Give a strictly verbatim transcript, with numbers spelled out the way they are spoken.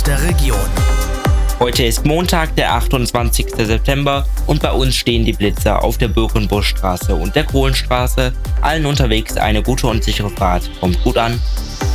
aus der Region. Heute ist Montag, der achtundzwanzigste September und bei uns stehen die Blitzer auf der Birkenbuschstraße und der Kohlenstraße. Allen unterwegs eine gute und sichere Fahrt. Kommt gut an.